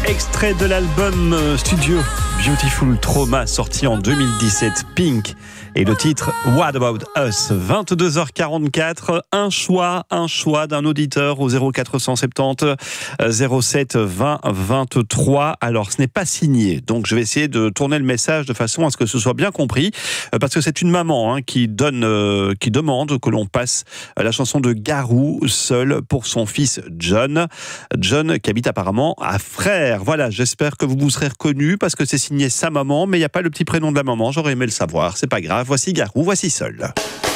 extrait de l'album studio Beautiful Trauma sorti en 2017, Pink. Et le titre What About Us, 22h44, un choix d'un auditeur au 0470 07 20 23. Alors ce n'est pas signé, donc je vais essayer de tourner le message de façon à ce que ce soit bien compris, parce que c'est une maman qui demande que l'on passe la chanson de Garou, Seul, pour son fils John qui habite apparemment à Frères. Voilà, j'espère que vous vous serez reconnus parce que c'est signé sa maman, mais il n'y a pas le petit prénom de la maman, j'aurais aimé le savoir, c'est pas grave. Voici Garou, voici Seul.